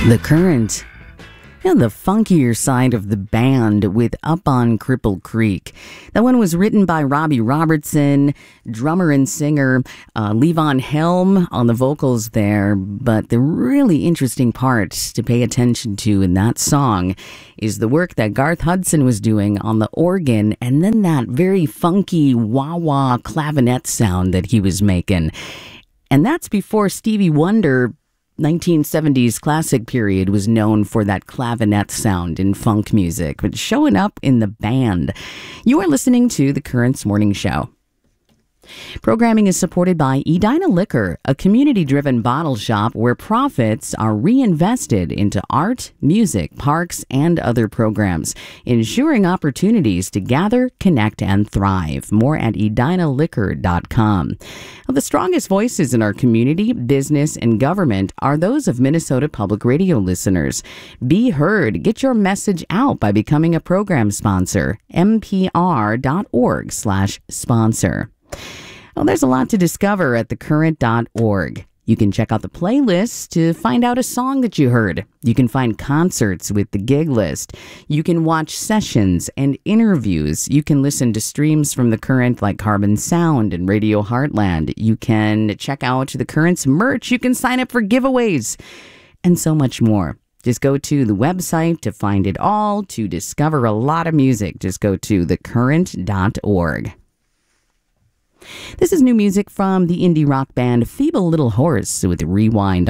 The Current. And the funkier side of the band with Up on Cripple Creek. That one was written by Robbie Robertson, drummer and singer Levon Helm on the vocals there. But the really interesting part to pay attention to in that song is the work that Garth Hudson was doing on the organ, and then that very funky wah-wah clavinet sound that he was making. And that's before Stevie Wonder 1970s classic period was known for that clavinet sound in funk music, but showing up in the band. You are listening to The Currents Morning Show. Programming is supported by Edina Liquor, a community-driven bottle shop where profits are reinvested into art, music, parks, and other programs, ensuring opportunities to gather, connect, and thrive. More at edinaliquor.com. Well, the strongest voices in our community, business, and government are those of Minnesota Public Radio listeners. Be heard. Get your message out by becoming a program sponsor. mpr.org/sponsor. Well, there's a lot to discover at thecurrent.org. You can check out the playlist to find out a song that you heard. You can find concerts with the gig list. You can watch sessions and interviews. You can listen to streams from The Current like Carbon Sound and Radio Heartland. You can check out The Current's merch. You can sign up for giveaways and so much more. Just go to the website to find it all, to discover a lot of music. Just go to thecurrent.org. This is new music from the indie rock band Feeble Little Horse with Rewind.